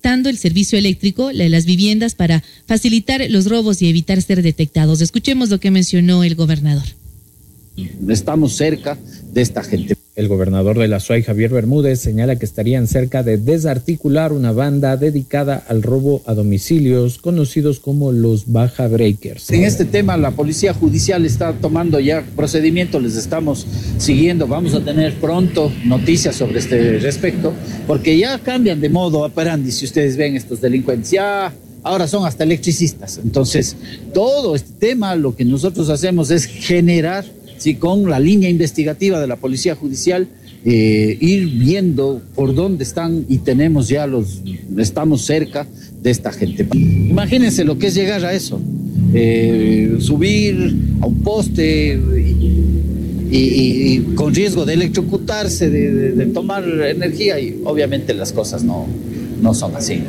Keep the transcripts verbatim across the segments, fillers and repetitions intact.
prestando el servicio eléctrico, las viviendas, para facilitar los robos y evitar ser detectados. Escuchemos lo que mencionó el gobernador. Estamos cerca de esta gente. El gobernador de la S U A Y, Javier Bermúdez, señala que estarían cerca de desarticular una banda dedicada al robo a domicilios, conocidos como los Baja Breakers. En este tema la Policía Judicial está tomando ya procedimientos, les estamos siguiendo, vamos a tener pronto noticias sobre este respecto, porque ya cambian de modo operandi, si ustedes ven estos delincuentes, ya ahora son hasta electricistas. Entonces, todo este tema lo que nosotros hacemos es generar, sí, con la línea investigativa de la Policía Judicial, eh, ir viendo por dónde están, y tenemos ya los, estamos cerca de esta gente. Imagínense lo que es llegar a eso, eh, subir a un poste y, y, y con riesgo de electrocutarse, de, de, de tomar energía, y obviamente las cosas no, no son así.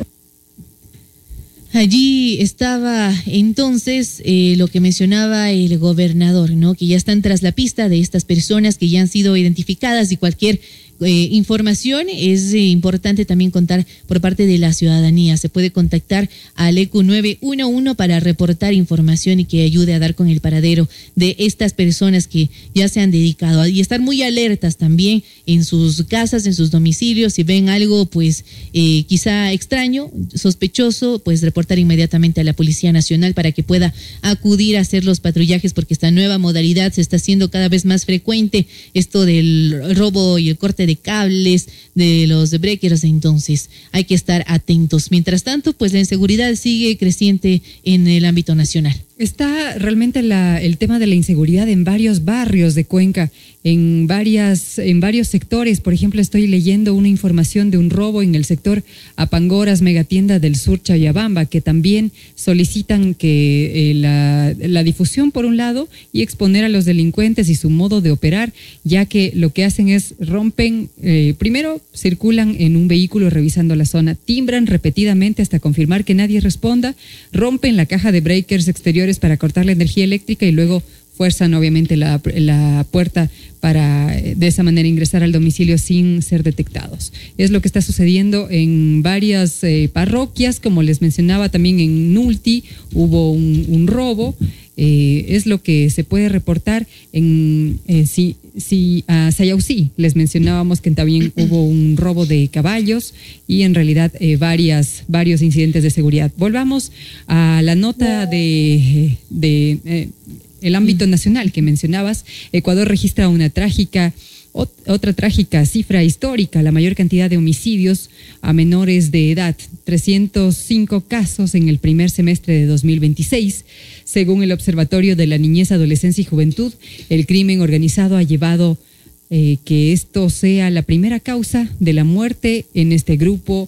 Allí estaba entonces eh, lo que mencionaba el gobernador, ¿no? Que ya están tras la pista de estas personas que ya han sido identificadas, y cualquier eh, información es eh, importante también contar por parte de la ciudadanía. Se puede contactar al E Q nueve uno uno para reportar información y que ayude a dar con el paradero de estas personas que ya se han dedicado, y estar muy alertas también en sus casas, en sus domicilios. Si ven algo pues eh, quizá extraño, sospechoso, pues reportar inmediatamente a la Policía Nacional para que pueda acudir a hacer los patrullajes, porque esta nueva modalidad se está haciendo cada vez más frecuente, esto del robo y el corte de cables de los breakers. Entonces hay que estar atentos. Mientras tanto, pues la inseguridad sigue creciente en el ámbito nacional. Está realmente la, el tema de la inseguridad en varios barrios de Cuenca, en varias, en varios sectores. Por ejemplo, estoy leyendo una información de un robo en el sector Apangoras, megatienda del sur Chayabamba, que también solicitan que eh, la, la difusión por un lado, y exponer a los delincuentes y su modo de operar, ya que lo que hacen es rompen, eh, primero circulan en un vehículo revisando la zona, timbran repetidamente hasta confirmar que nadie responda, rompen la caja de breakers exteriores para cortar la energía eléctrica, y luego fuerzan obviamente la, la puerta para de esa manera ingresar al domicilio sin ser detectados. Es lo que está sucediendo en varias eh, parroquias, como les mencionaba, también en Nulti hubo un, un robo. Eh, es lo que se puede reportar en eh, si, si, a Sayausí. Les mencionábamos que también hubo un robo de caballos, y en realidad eh, varias, varios incidentes de seguridad. Volvamos a la nota de, de eh, el ámbito nacional que mencionabas. Ecuador registra una trágica Otra trágica cifra histórica, la mayor cantidad de homicidios a menores de edad, trescientos cinco casos en el primer semestre de dos mil veintiséis. Según el Observatorio de la Niñez, Adolescencia y Juventud, el crimen organizado ha llevado eh, que esto sea la primera causa de la muerte en este grupo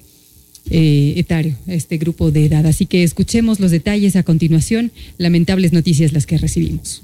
eh, etario, este grupo de edad. Así que escuchemos los detalles a continuación. Lamentables noticias las que recibimos.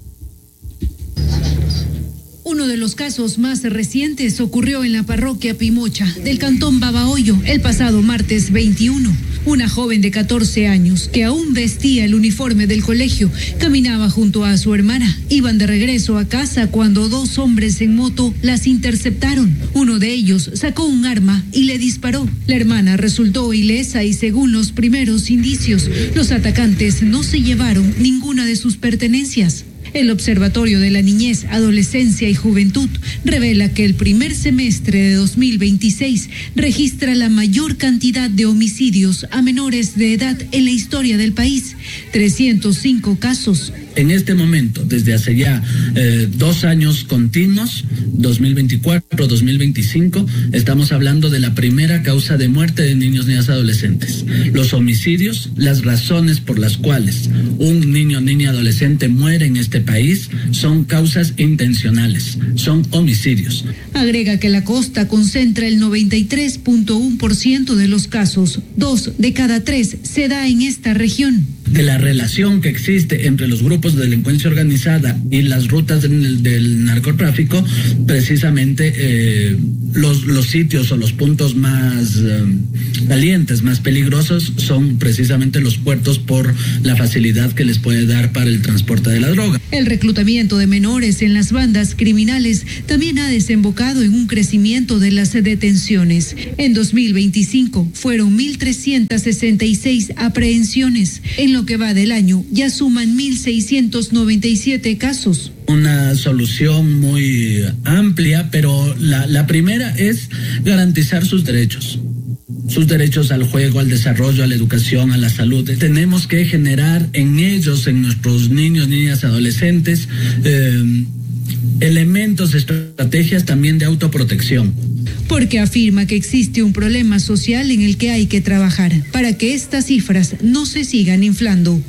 Uno de los casos más recientes ocurrió en la parroquia Pimocha del cantón Babahoyo el pasado martes veintiuno. Una joven de catorce años que aún vestía el uniforme del colegio caminaba junto a su hermana. Iban de regreso a casa cuando dos hombres en moto las interceptaron. Uno de ellos sacó un arma y le disparó. La hermana resultó ilesa y, según los primeros indicios, los atacantes no se llevaron ninguna de sus pertenencias. El Observatorio de la Niñez, Adolescencia y Juventud revela que el primer semestre de dos mil veintiséis registra la mayor cantidad de homicidios a menores de edad en la historia del país, trescientos cinco casos. En este momento, desde hace ya eh, dos años continuos, dos mil veinticuatro, dos mil veinticinco, estamos hablando de la primera causa de muerte de niños, niñas, adolescentes. Los homicidios, las razones por las cuales un niño, niña, adolescente muere en este país son causas intencionales, son homicidios. Agrega que la costa concentra el noventa y tres punto uno por ciento de los casos, dos de cada tres se da en esta región. de la relación que existe entre los grupos de delincuencia organizada y las rutas del, del narcotráfico, precisamente eh, los, los sitios o los puntos más eh, calientes, más peligrosos, son precisamente los puertos por la facilidad que les puede dar para el transporte de la droga. El reclutamiento de menores en las bandas criminales también ha desembocado en un crecimiento de las detenciones. En dos mil veinticinco fueron mil trescientas sesenta y seis aprehensiones. En lo que va del año ya suman mil seiscientos noventa y siete casos. Una solución muy amplia, pero la, la primera es garantizar sus derechos. Sus derechos al juego, al desarrollo, a la educación, a la salud. Tenemos que generar en ellos, en nuestros niños, niñas, adolescentes, eh, elementos, estrategias también de autoprotección. Porque afirma que existe un problema social en el que hay que trabajar para que estas cifras no se sigan inflando.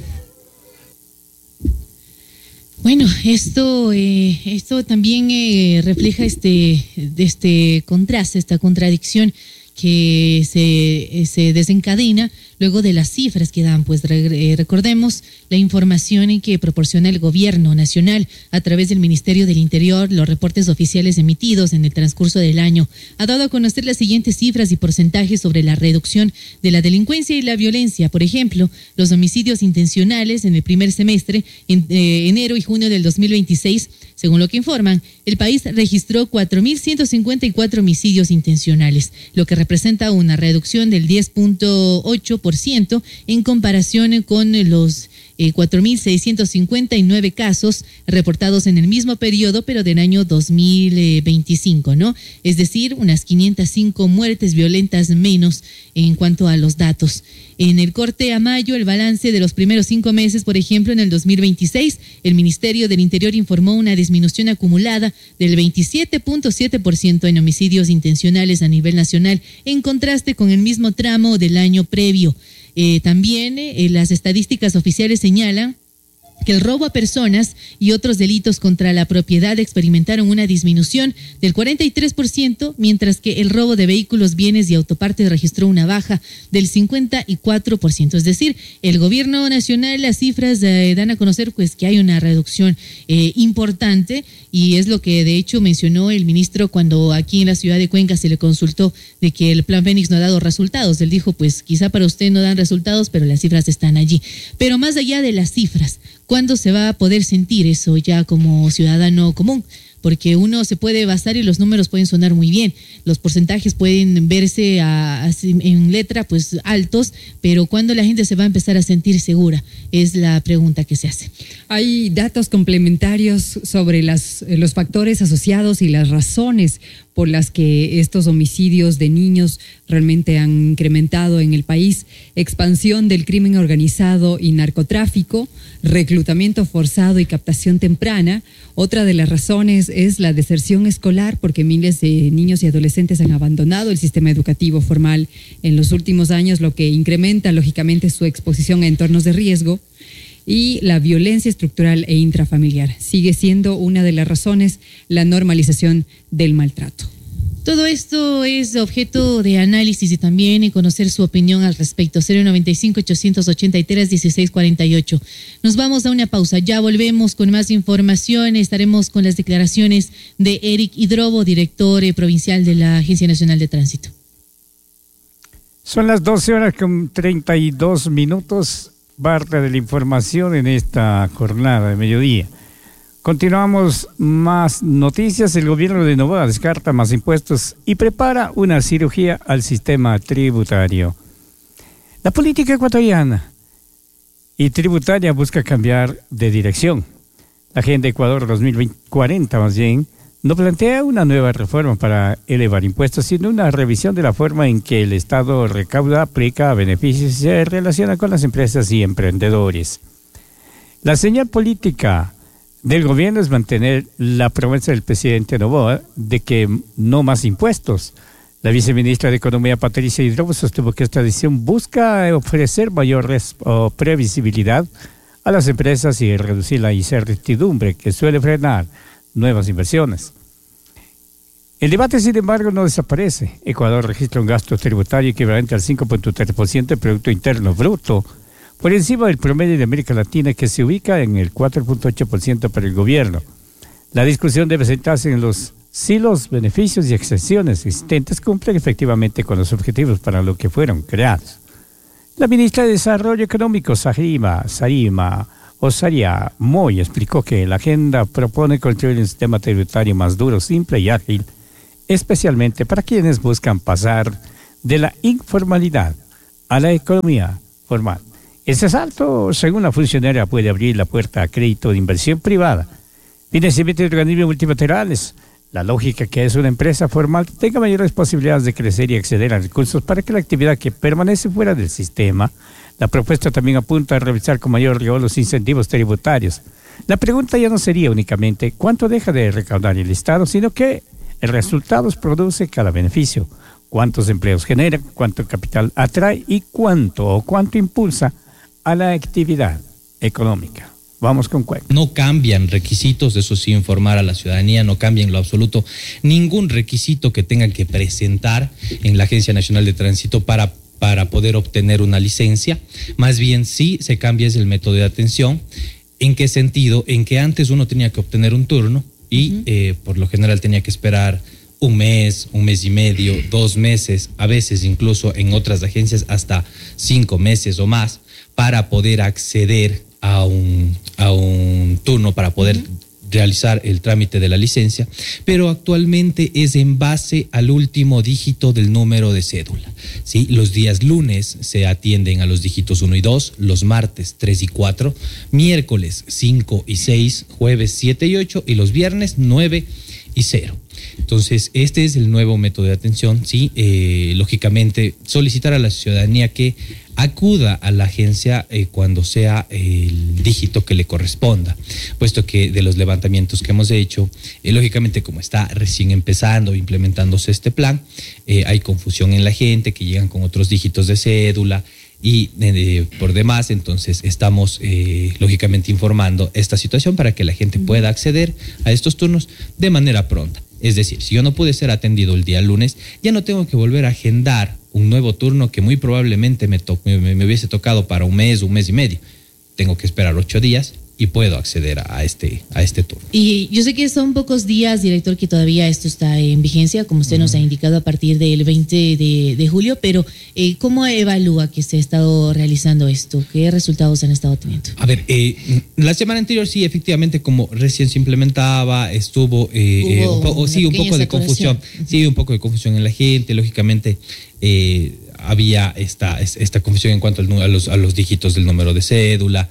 Bueno, esto, eh, esto también eh, refleja este, este contraste, esta contradicción que se, se desencadena luego de las cifras que dan. Pues re, recordemos la información que proporciona el gobierno nacional a través del Ministerio del Interior, los reportes oficiales emitidos en el transcurso del año. Ha dado a conocer las siguientes cifras y porcentajes sobre la reducción de la delincuencia y la violencia. Por ejemplo, los homicidios intencionales en el primer semestre, en eh, enero y junio del dos mil veintiséis, según lo que informan, el país registró cuatro mil ciento cincuenta y cuatro homicidios intencionales, lo que representa una reducción del diez punto ocho por ciento en comparación con los eh, cuatro mil seiscientos cincuenta y nueve casos reportados en el mismo periodo, pero del año dos mil veinticinco, ¿no? Es decir, unas quinientas cinco muertes violentas menos en cuanto a los datos. En el corte a mayo, el balance de los primeros cinco meses, por ejemplo, en el dos mil veintiséis, el Ministerio del Interior informó una disminución acumulada del veintisiete punto siete por ciento en homicidios intencionales a nivel nacional, en contraste con el mismo tramo del año previo. Eh, también eh, las estadísticas oficiales señalan que el robo a personas y otros delitos contra la propiedad experimentaron una disminución del cuarenta y tres por ciento, mientras que el robo de vehículos, bienes y autopartes registró una baja del cincuenta y cuatro por ciento. Es decir, el gobierno nacional, las cifras eh, dan a conocer pues que hay una reducción eh, importante, y es lo que de hecho mencionó el ministro cuando aquí en la ciudad de Cuenca se le consultó de que el Plan Fénix no ha dado resultados. Él dijo, pues quizá para usted no dan resultados, pero las cifras están allí. Pero más allá de las cifras, ¿cuándo se va a poder sentir eso ya como ciudadano común? Porque uno se puede basar y los números pueden sonar muy bien, los porcentajes pueden verse a, a, en letra pues altos, pero ¿cuándo la gente se va a empezar a sentir segura? Es la pregunta que se hace. Hay datos complementarios sobre las, los factores asociados y las razones por las que estos homicidios de niños realmente han incrementado en el país: expansión del crimen organizado y narcotráfico, reclutamiento forzado y captación temprana. Otra de las razones es la deserción escolar, porque miles de niños y adolescentes han abandonado el sistema educativo formal en los últimos años, lo que incrementa lógicamente su exposición a entornos de riesgo. Y la violencia estructural e intrafamiliar sigue siendo una de las razones, la normalización del maltrato. Todo esto es objeto de análisis y también conocer su opinión al respecto. cero noventa y cinco, ochocientos ochenta y tres, dieciséis cuarenta y ocho. Nos vamos a una pausa. Ya volvemos con más información. Estaremos con las declaraciones de Eric Hidrobo, director eh, provincial de la Agencia Nacional de Tránsito. Son las doce horas con treinta y dos minutos. Parte de la información en esta jornada de mediodía. Continuamos más noticias. El gobierno de Noboa descarta más impuestos y prepara una cirugía al sistema tributario. La política ecuatoriana y tributaria busca cambiar de dirección. La Agenda Ecuador dos mil cuarenta, más bien, no plantea una nueva reforma para elevar impuestos, sino una revisión de la forma en que el Estado recauda, aplica beneficios y se relaciona con las empresas y emprendedores. La señal política del gobierno es mantener la promesa del presidente Noboa de que no más impuestos. La viceministra de Economía, Patricia Hidrobo, sostuvo que esta decisión busca ofrecer mayor res- o previsibilidad a las empresas y reducir la incertidumbre que suele frenar nuevas inversiones. El debate, sin embargo, no desaparece. Ecuador registra un gasto tributario equivalente al cinco punto tres por ciento del Producto Interno Bruto, por encima del promedio de América Latina, que se ubica en el cuatro punto ocho por ciento para el gobierno. La discusión debe centrarse en los si los beneficios y exenciones existentes cumplen efectivamente con los objetivos para los que fueron creados. La ministra de Desarrollo Económico, Sarima, Sarima Osaria Moy, explicó que la agenda propone construir un sistema tributario más duro, simple y ágil, especialmente para quienes buscan pasar de la informalidad a la economía formal. Este salto, según la funcionaria, puede abrir la puerta a crédito de inversión privada, financiamiento de organismos multilaterales. La lógica que es una empresa formal que tenga mayores posibilidades de crecer y acceder a recursos para que la actividad que permanece fuera del sistema. La propuesta también apunta a revisar con mayor rigor los incentivos tributarios. La pregunta ya no sería únicamente cuánto deja de recaudar el Estado, sino qué resultados produce cada beneficio, cuántos empleos genera, cuánto capital atrae y cuánto o cuánto impulsa a la actividad económica. Vamos con Cuenca. No cambian requisitos, eso sí, informar a la ciudadanía, no cambia en lo absoluto ningún requisito que tengan que presentar en la Agencia Nacional de Tránsito para, para poder obtener una licencia. Más bien sí se cambia es el método de atención. ¿En qué sentido? En que antes uno tenía que obtener un turno y uh-huh. eh, por lo general tenía que esperar un mes, un mes y medio, dos meses, a veces incluso en otras agencias hasta cinco meses o más para poder acceder a un, a un turno para poder uh-huh. realizar el trámite de la licencia, pero actualmente es en base al último dígito del número de cédula. ¿Sí? Los días lunes se atienden a los dígitos uno y dos, los martes tres y cuatro, miércoles cinco y seis, jueves siete y ocho y los viernes nueve y cero. Entonces, este es el nuevo método de atención, ¿sí? Eh, lógicamente, solicitar a la ciudadanía que acuda a la agencia eh, cuando sea el dígito que le corresponda, puesto que de los levantamientos que hemos hecho, eh, lógicamente como está recién empezando, implementándose este plan, eh, hay confusión en la gente que llegan con otros dígitos de cédula y eh, por demás, entonces estamos eh, lógicamente informando esta situación para que la gente pueda acceder a estos turnos de manera pronta. Es decir, si yo no pude ser atendido el día lunes, ya no tengo que volver a agendar un nuevo turno que muy probablemente me, to- me, me hubiese tocado para un mes, un mes y medio. Tengo que esperar ocho días y puedo acceder a este, a este turno. Y yo sé que son pocos días, director, que todavía esto está en vigencia, como usted uh-huh. nos ha indicado, a partir del veinte de, de julio, pero eh, ¿cómo evalúa que se ha estado realizando esto? ¿Qué resultados han estado teniendo? A ver, eh, la semana anterior sí, efectivamente, como recién se implementaba, estuvo, eh, eh, un po- sí, un poco de confusión, uh-huh. sí, un poco de confusión en la gente, lógicamente, eh, había esta, esta confusión en cuanto a los, a los dígitos del número de cédula.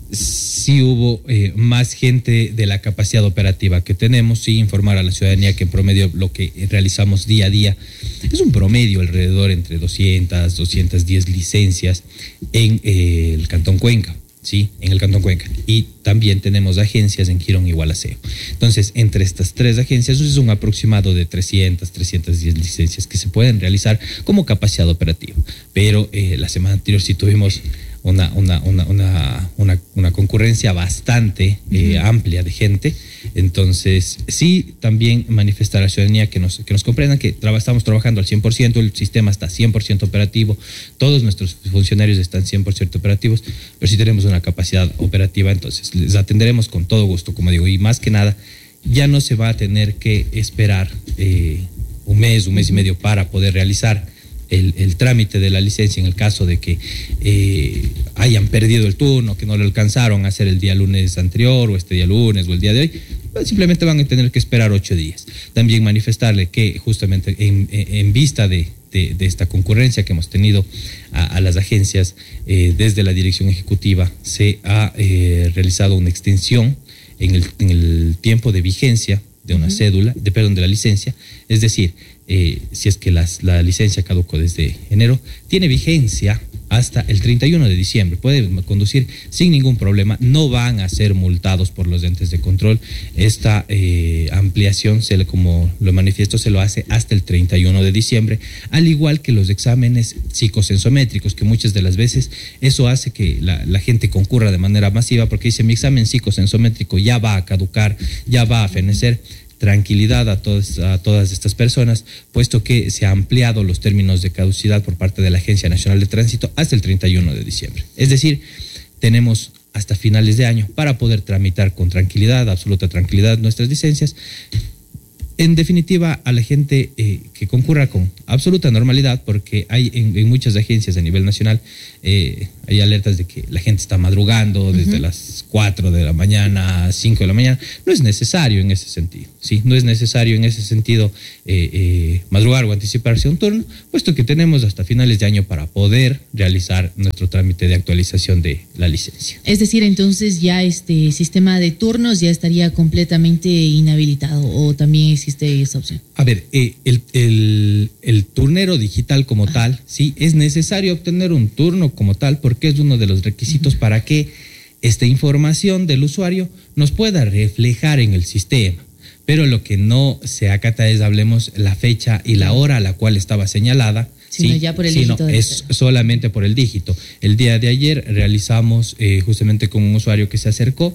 Sí hubo eh, más gente de la capacidad operativa que tenemos, sí informar a la ciudadanía que en promedio lo que realizamos día a día es un promedio alrededor entre doscientas, doscientas diez licencias en eh, el Cantón Cuenca, sí, en el Cantón Cuenca. Y también tenemos agencias en Girón y Gualaceo. Entonces, entre estas tres agencias, eso es un aproximado de trescientas, trescientas diez licencias que se pueden realizar como capacidad operativa. Pero eh, la semana anterior sí tuvimos Una, una, una, una, una, una concurrencia bastante eh, uh-huh. amplia de gente. Entonces, sí, también manifestar a la ciudadanía que nos, que nos comprendan que traba, estamos trabajando al cien por ciento, el sistema está cien por ciento operativo, todos nuestros funcionarios están cien por ciento operativos, pero sí tenemos una capacidad operativa, entonces les atenderemos con todo gusto, como digo, y más que nada, ya no se va a tener que esperar eh, un mes, un mes y medio para poder realizar El, el trámite de la licencia en el caso de que eh, hayan perdido el turno, que no lo alcanzaron a hacer el día lunes anterior o este día lunes o el día de hoy, pues simplemente van a tener que esperar ocho días. También manifestarle que justamente en, en vista de, de, de esta concurrencia que hemos tenido a, a las agencias, eh, desde la dirección ejecutiva se ha eh, realizado una extensión en el, en el tiempo de vigencia de una uh-huh. cédula, de, perdón, de la licencia, es decir, eh, si es que las, la licencia caducó desde enero, tiene vigencia hasta el treinta y uno de diciembre, pueden conducir sin ningún problema, no van a ser multados por los entes de control. Esta eh, ampliación, se le, como lo manifiesto, se lo hace hasta el treinta y uno de diciembre, al igual que los exámenes psicosensométricos, que muchas de las veces eso hace que la, la gente concurra de manera masiva, porque dice, mi examen psicosensométrico ya va a caducar, ya va a fenecer. tranquilidad a todas, a todas estas personas, puesto que se ha ampliado los términos de caducidad por parte de la Agencia Nacional de Tránsito hasta el treinta y uno de diciembre. Es decir, tenemos hasta finales de año para poder tramitar con tranquilidad, absoluta tranquilidad, nuestras licencias. En definitiva, a la gente eh, que concurra con absoluta normalidad, porque hay en, en muchas agencias a nivel nacional, eh, hay alertas de que la gente está madrugando desde uh-huh. las cuatro de la mañana a cinco de la mañana. No es necesario en ese sentido, ¿sí? No es necesario en ese sentido eh, eh, madrugar o anticiparse a un turno, puesto que tenemos hasta finales de año para poder realizar nuestro trámite de actualización de la licencia. Es decir, entonces ya este sistema de turnos ya estaría completamente inhabilitado, o también existe esa opción. A ver, eh, el, el, el turnero digital como Ajá. tal, sí, es necesario obtener un turno como tal, porque es uno de los requisitos uh-huh. para que esta información del usuario nos pueda reflejar en el sistema. Pero lo que no se acata es, hablemos, la fecha y la hora a la cual estaba señalada. Sino sí, ya por el sino dígito. Es solamente por el dígito. El día de ayer realizamos eh, justamente con un usuario que se acercó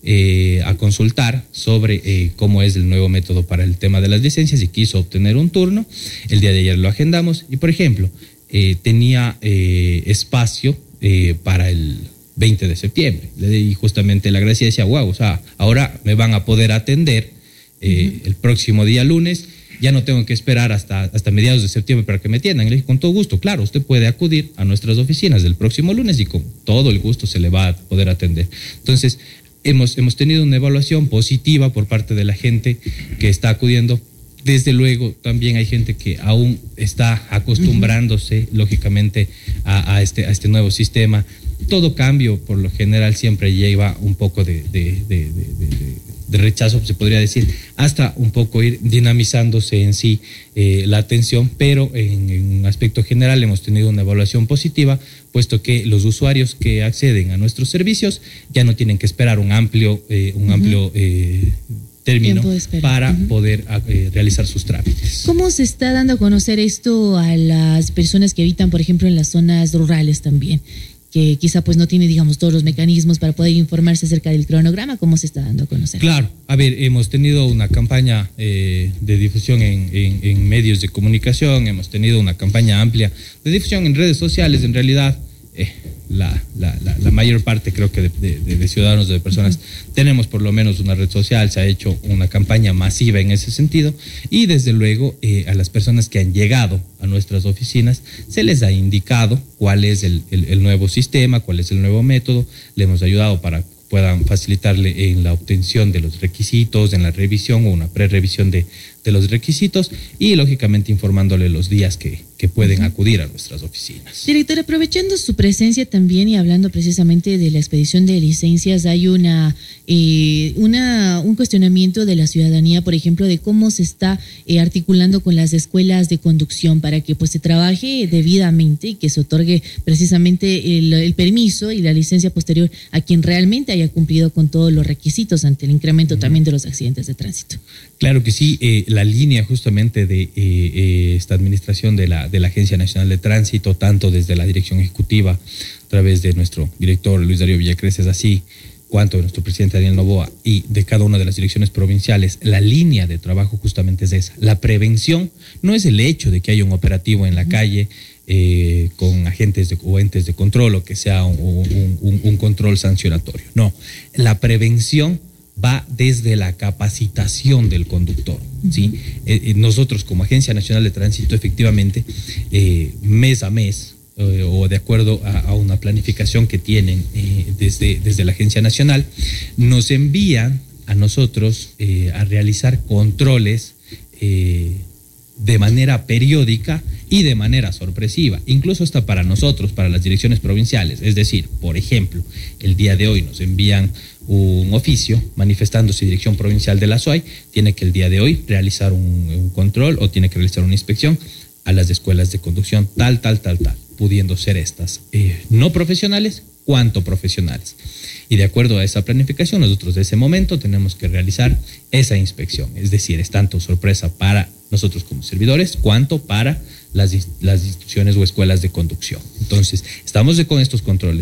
eh, a consultar sobre eh, cómo es el nuevo método para el tema de las licencias y quiso obtener un turno. El día de ayer lo agendamos y, por ejemplo, eh, tenía eh, espacio eh, para el veinte de septiembre. Le di justamente la gracia y decía, wow, o sea, ahora me van a poder atender eh, uh-huh. el próximo día lunes. Ya no tengo que esperar hasta, hasta mediados de septiembre para que me atiendan. Le dije, con todo gusto, claro, usted puede acudir a nuestras oficinas del próximo lunes y con todo el gusto se le va a poder atender. Entonces, hemos, hemos tenido una evaluación positiva por parte de la gente que está acudiendo. Desde luego, también hay gente que aún está acostumbrándose, uh-huh. lógicamente, a, a, este, a este nuevo sistema. Todo cambio, por lo general, siempre lleva un poco de, de, de, de, de de rechazo, se podría decir, hasta un poco ir dinamizándose en sí eh, la atención, pero en, en un aspecto general hemos tenido una evaluación positiva, puesto que los usuarios que acceden a nuestros servicios ya no tienen que esperar un amplio, eh, un uh-huh. amplio eh, término para uh-huh. poder eh, realizar sus trámites. ¿Cómo se está dando a conocer esto a las personas que habitan, por ejemplo, en las zonas rurales también? Que quizá pues no tiene, digamos, todos los mecanismos para poder informarse acerca del cronograma. ¿Cómo se está dando a conocer? Claro, a ver, hemos tenido una campaña eh, de difusión en, en, en medios de comunicación, hemos tenido una campaña amplia de difusión en redes sociales. En realidad, eh, la, la, la, la mayor parte creo que de, de, de ciudadanos, de personas, uh-huh. tenemos por lo menos una red social, se ha hecho una campaña masiva en ese sentido y desde luego eh, a las personas que han llegado a nuestras oficinas se les ha indicado cuál es el, el, el nuevo sistema, cuál es el nuevo método, le hemos ayudado para que puedan facilitarle en la obtención de los requisitos, en la revisión o una prerevisión de, de los requisitos y lógicamente informándole los días que, que pueden uh-huh. acudir a nuestras oficinas. Director, aprovechando su presencia también y hablando precisamente de la expedición de licencias, hay una, eh, una un cuestionamiento de la ciudadanía, por ejemplo, de cómo se está eh, articulando con las escuelas de conducción para que pues se trabaje debidamente y que se otorgue precisamente el, el permiso y la licencia posterior a quien realmente haya cumplido con todos los requisitos ante el incremento uh-huh. también de los accidentes de tránsito. Claro que sí, eh, la línea justamente de eh, eh, esta administración de la, de la Agencia Nacional de Tránsito, tanto desde la dirección ejecutiva, a través de nuestro director Luis Darío Villacreces, así cuanto de nuestro presidente Daniel Noboa y de cada una de las direcciones provinciales, la línea de trabajo justamente es esa. La prevención no es el hecho de que haya un operativo en la uh-huh. calle eh, con agentes de, o entes de control o que sea un, un, un, un control sancionatorio. No, la prevención va desde la capacitación del conductor, ¿sí? Eh, eh, nosotros como Agencia Nacional de Tránsito, efectivamente, eh, mes a mes, eh, o de acuerdo a, a una planificación que tienen eh, desde, desde la Agencia Nacional, nos envían a nosotros eh, a realizar controles eh, de manera periódica y de manera sorpresiva, incluso hasta para nosotros, para las direcciones provinciales. Es decir, por ejemplo, el día de hoy nos envían un oficio manifestándose Dirección Provincial de la S O A I, tiene que el día de hoy realizar un, un control o tiene que realizar una inspección a las escuelas de conducción, tal, tal, tal, tal, pudiendo ser estas eh, no profesionales cuanto profesionales. Y de acuerdo a esa planificación, nosotros de ese momento tenemos que realizar esa inspección. Es decir, es tanto sorpresa para nosotros como servidores, cuanto para las, las instituciones o escuelas de conducción. Entonces, estamos de, con estos controles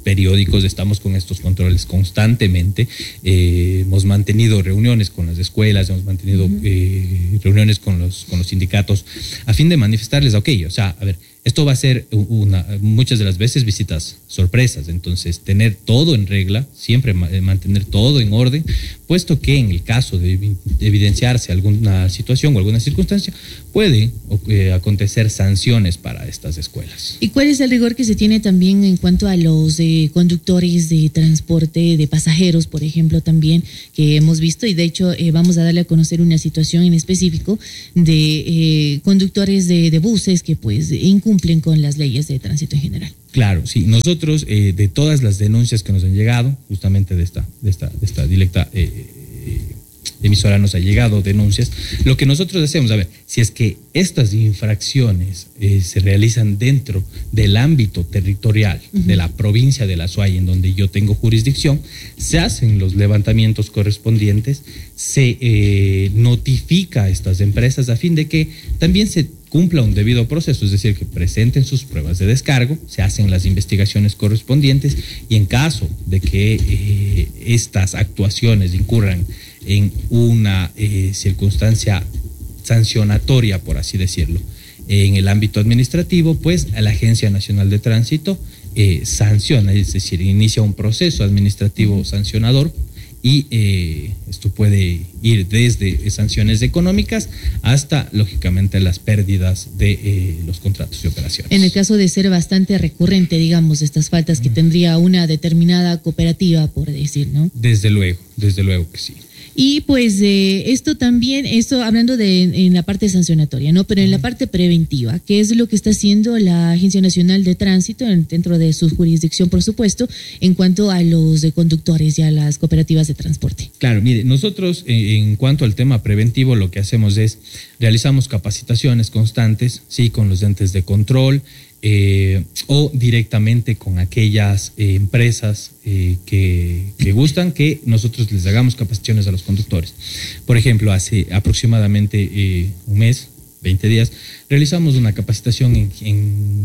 periódicos, estamos con estos controles constantemente, eh, hemos mantenido reuniones con las escuelas, hemos mantenido uh-huh. eh, reuniones con los, con los sindicatos, a fin de manifestarles, ok, o sea, a ver, esto va a ser una, muchas de las veces visitas sorpresas, entonces tener todo en regla, siempre mantener todo en orden, puesto que en el caso de evidenciarse alguna situación o alguna circunstancia, puede eh, acontecer sanciones para estas escuelas. ¿Y cuál es el rigor que se tiene también en cuanto a los eh, conductores de transporte de pasajeros, por ejemplo, también, que hemos visto, y de hecho eh, vamos a darle a conocer una situación en específico de eh, conductores de, de buses que pues incumplen cumplen con las leyes de tránsito en general? Claro, sí. Nosotros, eh, de todas las denuncias que nos han llegado, justamente de esta, de esta, de esta directa eh, eh, emisora nos ha llegado denuncias, lo que nosotros hacemos, a ver, si es que estas infracciones eh, se realizan dentro del ámbito territorial uh-huh. de la provincia de La Suay, en donde yo tengo jurisdicción, se hacen los levantamientos correspondientes, se eh, notifica a estas empresas a fin de que también se cumpla un debido proceso, es decir, que presenten sus pruebas de descargo, se hacen las investigaciones correspondientes y en caso de que eh, estas actuaciones incurran en una eh, circunstancia sancionatoria, por así decirlo, en el ámbito administrativo, pues a la Agencia Nacional de Tránsito eh, sanciona, es decir, inicia un proceso administrativo sancionador. Y eh, esto puede ir desde sanciones económicas hasta, lógicamente, las pérdidas de eh, los contratos de operaciones. En el caso de ser bastante recurrente, digamos, estas faltas que tendría una determinada cooperativa, por decir, ¿no? Desde luego, desde luego que sí. Y pues eh, esto también, esto hablando de en la parte sancionatoria, ¿no? Pero en la parte preventiva, ¿qué es lo que está haciendo la Agencia Nacional de Tránsito dentro de su jurisdicción, por supuesto, en cuanto a los de conductores y a las cooperativas de transporte? Claro, mire, nosotros eh, en cuanto al tema preventivo, lo que hacemos es realizamos capacitaciones constantes, sí, con los entes de control, Eh, o directamente con aquellas eh, empresas eh, que, que gustan que nosotros les hagamos capacitaciones a los conductores. Por ejemplo, hace aproximadamente eh, un mes, veinte días, realizamos una capacitación en, en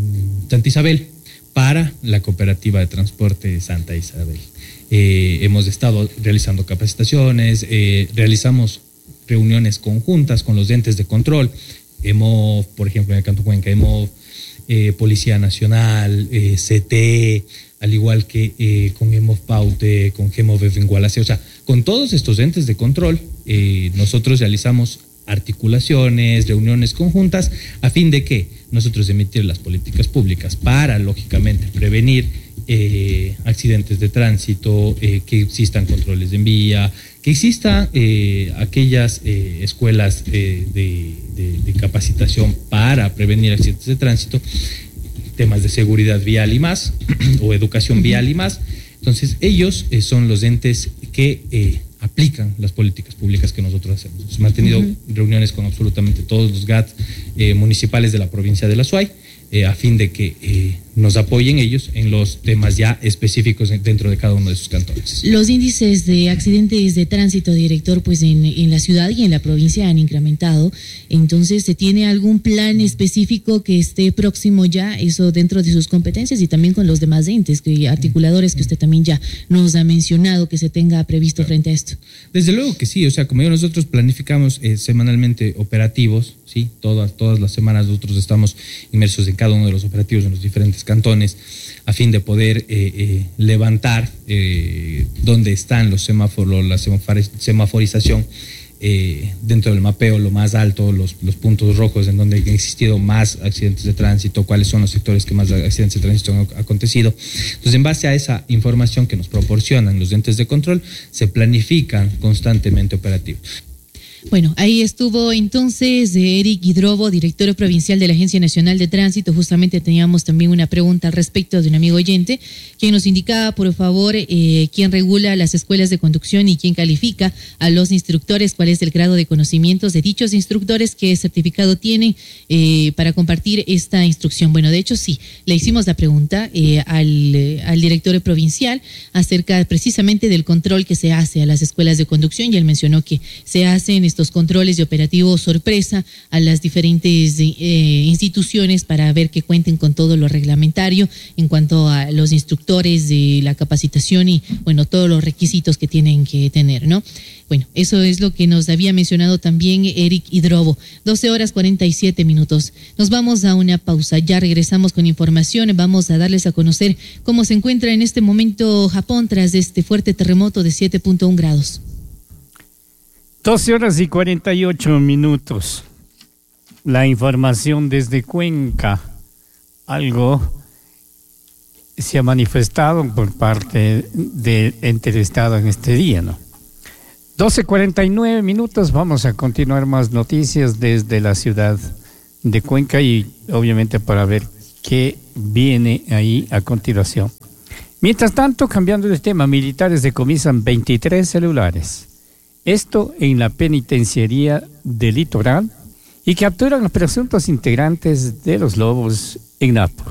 Santa Isabel para la cooperativa de transporte Santa Isabel. Eh, hemos estado realizando capacitaciones, eh, realizamos reuniones conjuntas con los entes de control, hemos, por ejemplo, en el Cantón Cuenca, hemos Eh, Policía Nacional, eh, C T, al igual que eh, con Hemofpaute, con Gemovef en Gualaceo, o sea, con todos estos entes de control, eh, nosotros realizamos articulaciones, reuniones conjuntas, a fin de que nosotros emitir las políticas públicas para, lógicamente, prevenir eh, accidentes de tránsito, eh, que existan controles en vía, que existan eh, aquellas eh, escuelas eh, de, de, de capacitación para prevenir accidentes de tránsito, temas de seguridad vial y más, o educación vial y más. Entonces, ellos eh, son los entes que eh, aplican las políticas públicas que nosotros hacemos. Hemos mantenido uh-huh. reuniones con absolutamente todos los G A T eh, municipales de la provincia de La Suay, eh, a fin de que eh, nos apoyen ellos en los temas ya específicos dentro de cada uno de sus cantones. Los índices de accidentes de tránsito, director, pues en, en la ciudad y en la provincia han incrementado. Entonces, ¿se tiene algún plan específico que esté próximo ya, eso dentro de sus competencias y también con los demás entes, que, articuladores que usted también ya nos ha mencionado que se tenga previsto claro. frente a esto? Desde luego que sí, o sea, como yo, nosotros planificamos eh, semanalmente operativos, sí, todas, todas las semanas nosotros estamos inmersos en cada uno de los operativos en los diferentes cantones, a fin de poder eh, eh, levantar eh, dónde están los semáforos, la semaforización eh, dentro del mapeo, lo más alto, los, los puntos rojos en donde han existido más accidentes de tránsito, cuáles son los sectores que más accidentes de tránsito han acontecido. Entonces, en base a esa información que nos proporcionan los entes de control, se planifican constantemente operativos. Bueno, ahí estuvo entonces Eric Hidrobo, director provincial de la Agencia Nacional de Tránsito. Justamente teníamos también una pregunta al respecto de un amigo oyente, quien nos indicaba, por favor, eh, quién regula las escuelas de conducción y quién califica a los instructores, cuál es el grado de conocimientos de dichos instructores, qué certificado tienen eh, para compartir esta instrucción. Bueno, de hecho, sí, le hicimos la pregunta eh, al, eh, al director provincial acerca precisamente del control que se hace a las escuelas de conducción, y él mencionó que se hacen estos controles de operativo sorpresa a las diferentes eh, instituciones para ver que cuenten con todo lo reglamentario en cuanto a los instructores de la capacitación y, bueno, todos los requisitos que tienen que tener, ¿no? Bueno, eso es lo que nos había mencionado también Eric Hidrobo. doce horas cuarenta y siete minutos. Nos vamos a una pausa. Ya regresamos con información. Vamos a darles a conocer cómo se encuentra en este momento Japón tras este fuerte terremoto de siete punto uno grados. doce horas y cuarenta y ocho minutos. La información desde Cuenca. Algo se ha manifestado por parte del ente de Estado en este día, ¿no? doce cuarenta y nueve minutos, vamos a continuar más noticias desde la ciudad de Cuenca y obviamente para ver qué viene ahí a continuación. Mientras tanto, cambiando de tema, militares decomisan veintitrés celulares. Esto en la penitenciaría del Litoral y capturan a presuntos integrantes de los Lobos en Napo.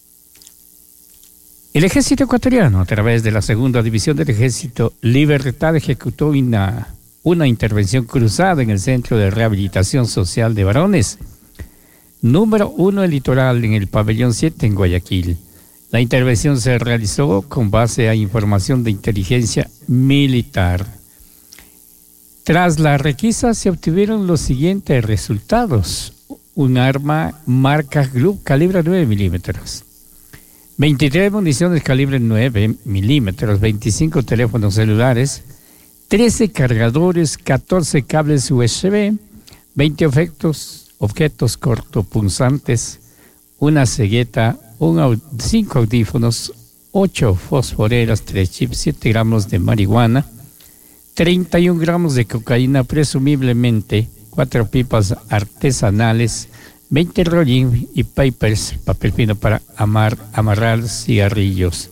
El ejército ecuatoriano, a través de la segunda división del ejército Libertad, ejecutó una, una intervención cruzada en el Centro de Rehabilitación Social de Varones, número uno del Litoral, en el pabellón siete en Guayaquil. La intervención se realizó con base a información de inteligencia militar. Tras la requisa se obtuvieron los siguientes resultados: un arma marca Glock calibre nueve milímetros. veintitrés municiones calibre nueve milímetros, veinticinco teléfonos celulares, trece cargadores, catorce cables U S B, veinte objetos, objetos cortopunzantes, una cegueta, un, cinco audífonos, ocho fosforeras, tres chips, siete gramos de marihuana, treinta y un gramos de cocaína presumiblemente, cuatro pipas artesanales, veinte rollín y papers, papel fino para amar, amarrar cigarrillos.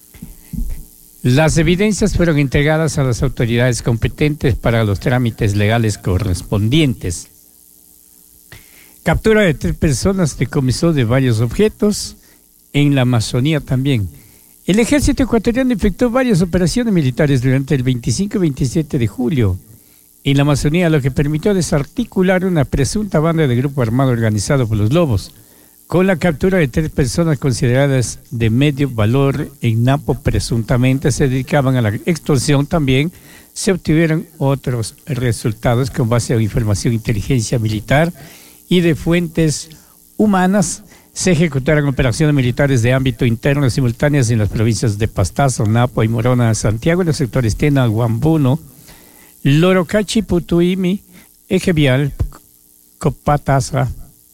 Las evidencias fueron entregadas a las autoridades competentes para los trámites legales correspondientes. Captura de tres personas, decomisó de varios objetos en la Amazonía también. El ejército ecuatoriano efectuó varias operaciones militares durante el veinticinco y veintisiete de julio. En la Amazonía, lo que permitió desarticular una presunta banda de grupo armado organizado por los Lobos, con la captura de tres personas consideradas de medio valor en Napo, presuntamente se dedicaban a la extorsión. También se obtuvieron otros resultados con base a información de inteligencia militar y de fuentes humanas. Se ejecutaron operaciones militares de ámbito interno simultáneas en las provincias de Pastaza, Napo y Morona, Santiago, en los sectores Tena, Guambuno, Lorocachi, Putuimi, Eje Vial, Copataza,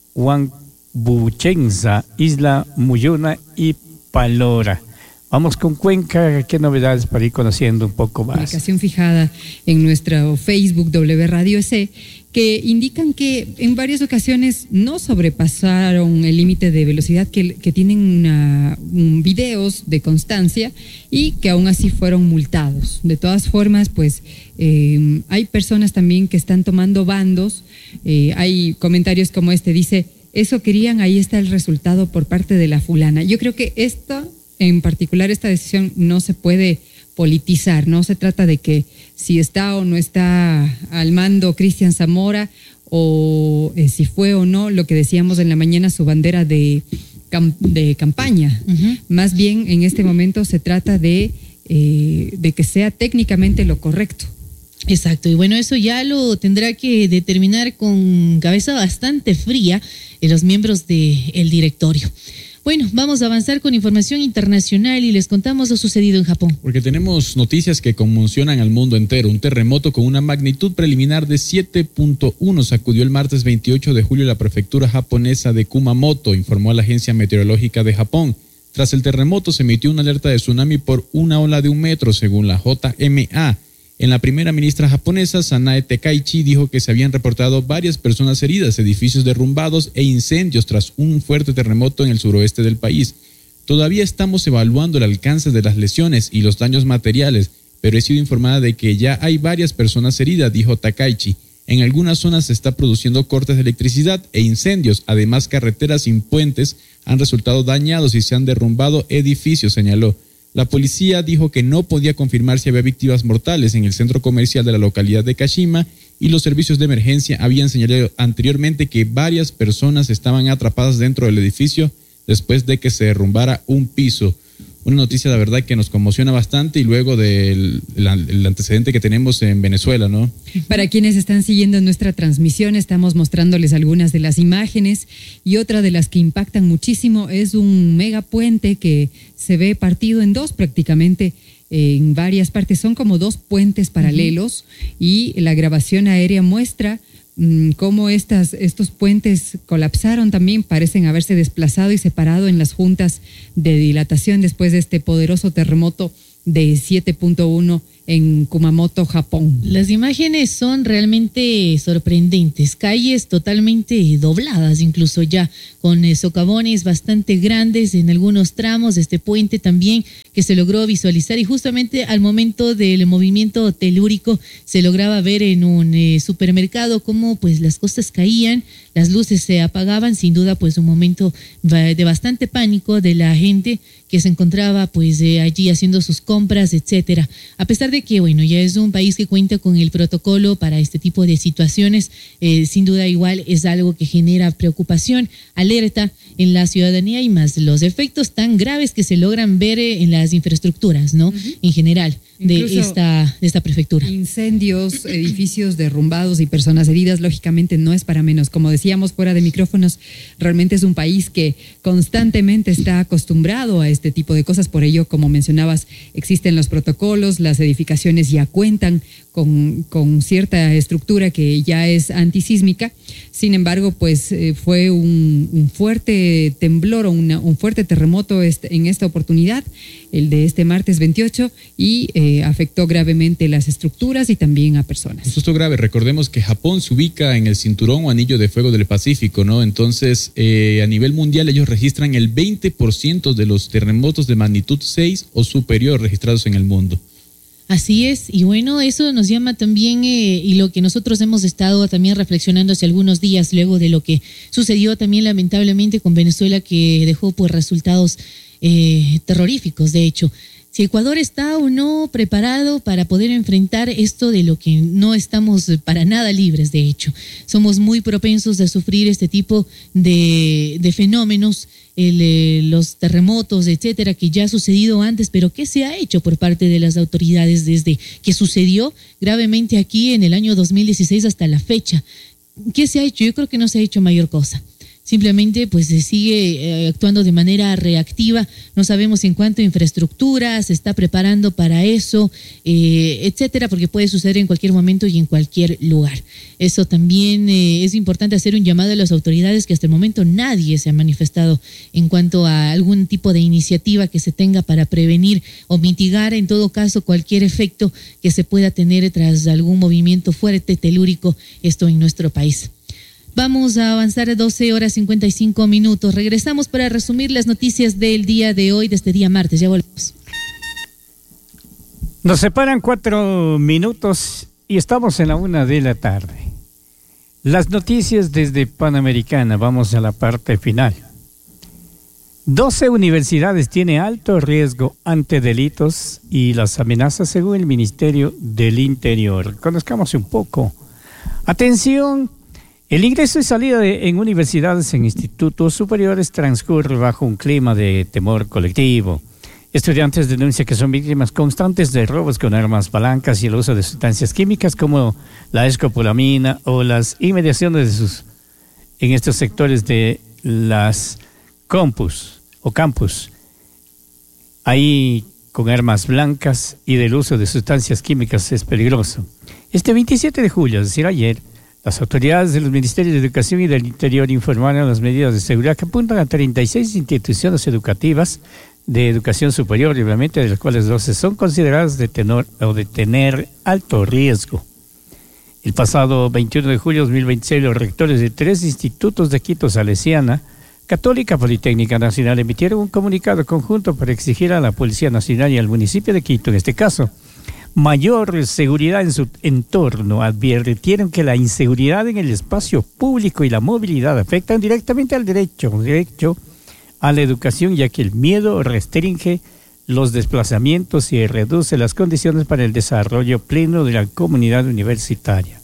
Huambuchenza, Isla Muyuna y Palora. Vamos con Cuenca, ¿qué novedades para ir conociendo un poco más? Publicación fijada en nuestro Facebook W Radio C, que indican que en varias ocasiones no sobrepasaron el límite de velocidad, que, que tienen una, un videos de constancia y que aún así fueron multados. De todas formas, pues eh, hay personas también que están tomando bandos. Eh, hay comentarios como este, dice, eso querían, ahí está el resultado por parte de la fulana. Yo creo que esta, en particular, esta decisión no se puede politizar, no se trata de que si está o no está al mando Cristian Zamora o eh, si fue o no, lo que decíamos en la mañana, su bandera de, cam- de campaña. Uh-huh. Más bien en este momento se trata de, eh, de que sea técnicamente lo correcto. Exacto, y bueno, eso ya lo tendrá que determinar con cabeza bastante fría en los miembros del directorio. Bueno, vamos a avanzar con información internacional y les contamos lo sucedido en Japón. Porque tenemos noticias que conmocionan al mundo entero. Un terremoto con una magnitud preliminar de siete punto uno sacudió el martes veintiocho de julio la prefectura japonesa de Kumamoto, informó a la Agencia Meteorológica de Japón. Tras el terremoto se emitió una alerta de tsunami por una ola de un metro, según la J M A. En la primera ministra japonesa, Sanae Takaichi, dijo que se habían reportado varias personas heridas, edificios derrumbados e incendios tras un fuerte terremoto en el suroeste del país. Todavía estamos evaluando el alcance de las lesiones y los daños materiales, pero he sido informada de que ya hay varias personas heridas, dijo Takaichi. En algunas zonas se está produciendo cortes de electricidad e incendios. Además, carreteras sin puentes han resultado dañados y se han derrumbado edificios, señaló. La policía dijo que no podía confirmar si había víctimas mortales en el centro comercial de la localidad de Kashima y los servicios de emergencia habían señalado anteriormente que varias personas estaban atrapadas dentro del edificio después de que se derrumbara un piso. Una noticia, la verdad, que nos conmociona bastante y luego del el antecedente que tenemos en Venezuela, ¿no? Para quienes están siguiendo nuestra transmisión, estamos mostrándoles algunas de las imágenes y otra de las que impactan muchísimo es un megapuente que se ve partido en dos prácticamente en varias partes. Son como dos puentes paralelos uh-huh. y la grabación aérea muestra cómo estas, estos puentes colapsaron también, parecen haberse desplazado y separado en las juntas de dilatación después de este poderoso terremoto de siete punto uno en Kumamoto, Japón. Las imágenes son realmente sorprendentes, calles totalmente dobladas, incluso ya con eh, socavones bastante grandes en algunos tramos de este puente también que se logró visualizar y justamente al momento del movimiento telúrico se lograba ver en un eh, supermercado cómo pues las cosas caían, las luces se apagaban, sin duda pues un momento de bastante pánico de la gente que se encontraba pues eh, allí haciendo sus compras, etcétera. A pesar de que, bueno, ya es un país que cuenta con el protocolo para este tipo de situaciones, eh, sin duda igual es algo que genera preocupación, alerta en la ciudadanía y más los efectos tan graves que se logran ver eh, en las infraestructuras, ¿no? Uh-huh. En general de esta, de esta prefectura. Incendios, edificios derrumbados y personas heridas, lógicamente no es para menos. Como decíamos fuera de micrófonos, realmente es un país que constantemente está acostumbrado a este tipo de cosas. Por ello, como mencionabas, existen los protocolos, las edificaciones ya cuentan con, con cierta estructura que ya es antisísmica. Sin embargo, pues eh, fue un, un fuerte temblor o una, un fuerte terremoto este, en esta oportunidad, el de este martes veintiocho, y eh, afectó gravemente las estructuras y también a personas. Un susto grave. Recordemos que Japón se ubica en el cinturón o anillo de fuego del Pacífico, ¿no? Entonces, eh, a nivel mundial ellos registran el veinte por ciento de los terremotos de magnitud seis o superior registrados en el mundo. Así es, y bueno, eso nos llama también, eh, y lo que nosotros hemos estado también reflexionando hace algunos días, luego de lo que sucedió también lamentablemente con Venezuela, que dejó pues resultados eh, terroríficos, de hecho. Si Ecuador está o no preparado para poder enfrentar esto de lo que no estamos para nada libres, de hecho. Somos muy propensos a sufrir este tipo de, de fenómenos, el, eh, los terremotos, etcétera, que ya ha sucedido antes, pero ¿qué se ha hecho por parte de las autoridades desde que sucedió gravemente aquí en el año dos mil dieciséis hasta la fecha? ¿Qué se ha hecho? Yo creo que no se ha hecho mayor cosa. Simplemente pues se sigue eh, actuando de manera reactiva, no sabemos en cuánto infraestructura se está preparando para eso, eh, etcétera, porque puede suceder en cualquier momento y en cualquier lugar. Eso también eh, es importante hacer un llamado a las autoridades, que hasta el momento nadie se ha manifestado en cuanto a algún tipo de iniciativa que se tenga para prevenir o mitigar en todo caso cualquier efecto que se pueda tener tras algún movimiento fuerte telúrico, esto en nuestro país. Vamos a avanzar a doce horas cincuenta y cinco minutos. Regresamos para resumir las noticias del día de hoy, de este día martes. Ya volvemos. Nos separan cuatro minutos y estamos en la una de la tarde. Las noticias desde Panamericana. Vamos a la parte final. doce universidades tienen alto riesgo ante delitos y las amenazas según el Ministerio del Interior. Conozcamos un poco. Atención. El ingreso y salida de, en universidades e institutos superiores transcurre bajo un clima de temor colectivo. Estudiantes denuncian que son víctimas constantes de robos con armas blancas y el uso de sustancias químicas como la escopolamina o las inmediaciones de sus, en estos sectores de las campus o campus. Ahí con armas blancas y del uso de sustancias químicas es peligroso. Este veintisiete de julio, es decir, ayer, las autoridades de los Ministerios de Educación y del Interior informaron las medidas de seguridad que apuntan a treinta y seis instituciones educativas de educación superior, y obviamente de las cuales doce son consideradas de tenor o de tener alto riesgo. El pasado veintiuno de julio de dos mil veintiséis, los rectores de tres institutos de Quito, Salesiana, Católica, Politécnica Nacional, emitieron un comunicado conjunto para exigir a la Policía Nacional y al municipio de Quito, en este caso, mayor seguridad en su entorno. Advirtieron que la inseguridad en el espacio público y la movilidad afectan directamente al derecho, derecho a la educación, ya que el miedo restringe los desplazamientos y reduce las condiciones para el desarrollo pleno de la comunidad universitaria.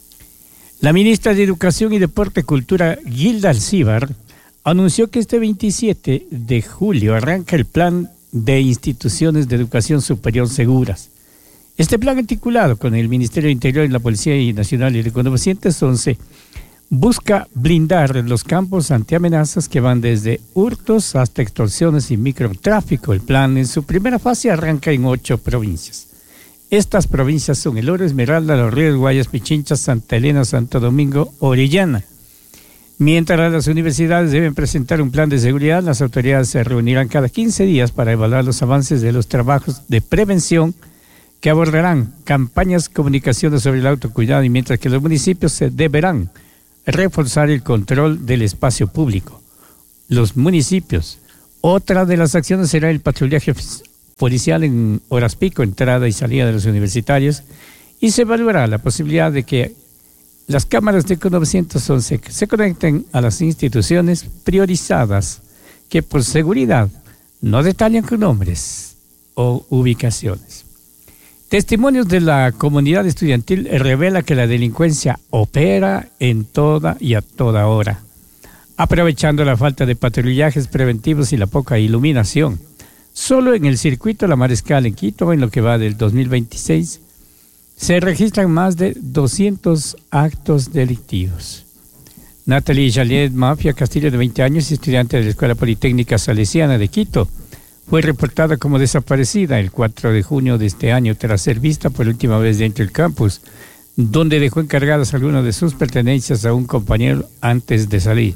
La ministra de Educación y Deporte Cultura, Gilda Alcíbar, anunció que este veintisiete de julio arranca el Plan de Instituciones de Educación Superior Seguras. Este plan, articulado con el Ministerio del Interior y la Policía Nacional y el novecientos once, busca blindar los campos ante amenazas que van desde hurtos hasta extorsiones y microtráfico. El plan en su primera fase arranca en ocho provincias. Estas provincias son El Oro, Esmeralda, Los Ríos, Guayas, Pichincha, Santa Elena, Santo Domingo, Orellana. Mientras las universidades deben presentar un plan de seguridad, las autoridades se reunirán cada quince días para evaluar los avances de los trabajos de prevención que abordarán campañas, comunicaciones sobre el autocuidado, y mientras que los municipios se deberán reforzar el control del espacio público. Los municipios. Otra de las acciones será el patrullaje policial en horas pico, entrada y salida de los universitarios, y se evaluará la posibilidad de que las cámaras de novecientos once se conecten a las instituciones priorizadas que por seguridad no detallan con nombres o ubicaciones. Testimonios de la comunidad estudiantil revela que la delincuencia opera en toda y a toda hora, aprovechando la falta de patrullajes preventivos y la poca iluminación. Solo en el circuito La Mariscal en Quito, en lo que va del dos mil veintiséis, se registran más de doscientos actos delictivos. Natalie Jaliet Mafia Castillo, de veinte años, estudiante de la Escuela Politécnica Salesiana de Quito, fue reportada como desaparecida el cuatro de junio de este año tras ser vista por última vez dentro del campus, donde dejó encargadas algunas de sus pertenencias a un compañero antes de salir.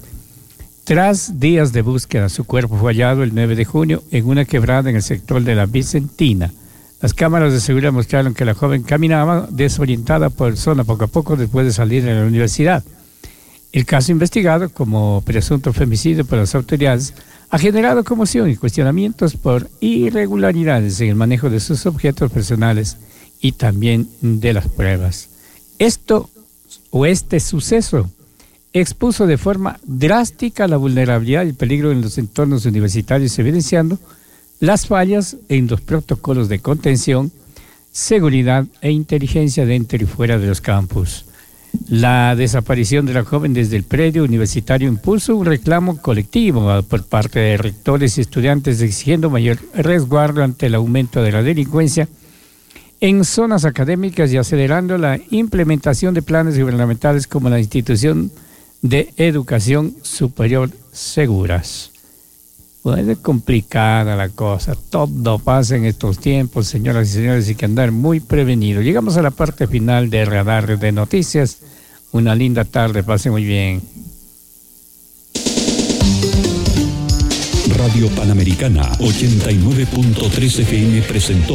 Tras días de búsqueda, su cuerpo fue hallado el nueve de junio en una quebrada en el sector de la Vicentina. Las cámaras de seguridad mostraron que la joven caminaba desorientada por zona poco a poco después de salir de la universidad. El caso, investigado como presunto femicidio por las autoridades, ha generado conmoción y cuestionamientos por irregularidades en el manejo de sus objetos personales y también de las pruebas. Esto o este suceso expuso de forma drástica la vulnerabilidad y el peligro en los entornos universitarios, evidenciando las fallas en los protocolos de contención, seguridad e inteligencia dentro y fuera de los campus. La desaparición de la joven desde el predio universitario impuso un reclamo colectivo por parte de rectores y estudiantes exigiendo mayor resguardo ante el aumento de la delincuencia en zonas académicas y acelerando la implementación de planes gubernamentales como la institución de educación superior seguras. Pues es complicada la cosa, todo pasa en estos tiempos, señoras y señores, y hay que andar muy prevenido. Llegamos a la parte final de Radar de Noticias. Una linda tarde, pasen muy bien. Radio Panamericana ochenta y nueve punto tres F M presentó